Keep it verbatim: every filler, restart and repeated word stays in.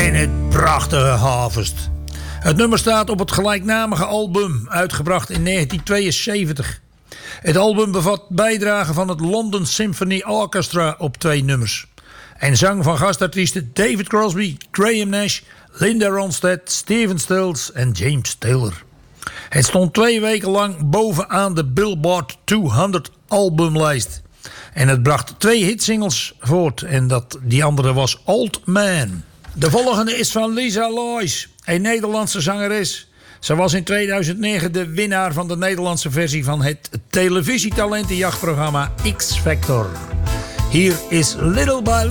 en het prachtige Harvest. Het nummer staat op het gelijknamige album, uitgebracht in negentien tweeënzeventig. Het album bevat bijdragen van het London Symphony Orchestra op twee nummers. En zang van gastartiesten David Crosby, Graham Nash, Linda Ronstadt, Stephen Stills en James Taylor. Het stond twee weken lang bovenaan de Billboard tweehonderd albumlijst. En het bracht twee hitsingles voort. En dat, die andere was Old Man. De volgende is van Lisa Loys, een Nederlandse zangeres. Ze was in tweeduizend negen de winnaar van de Nederlandse versie van het televisietalentenjachtprogramma X Factor. Hier is Little by